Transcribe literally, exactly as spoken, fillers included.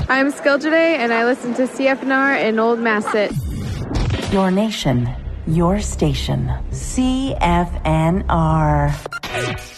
I'm Skilljade, and I listen to C F N R in Old Masset. Your nation, your station. C F N R.